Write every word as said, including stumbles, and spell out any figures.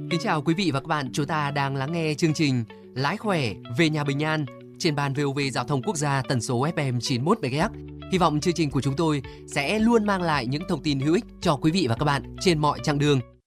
Kính chào quý vị và các bạn, chúng ta đang lắng nghe chương trình Lái khỏe về nhà bình an trên ban vê o vê Giao thông Quốc gia tần số ép em chín mươi mốt mê ga héc. Hy vọng chương trình của chúng tôi sẽ luôn mang lại những thông tin hữu ích cho quý vị và các bạn trên mọi chặng đường.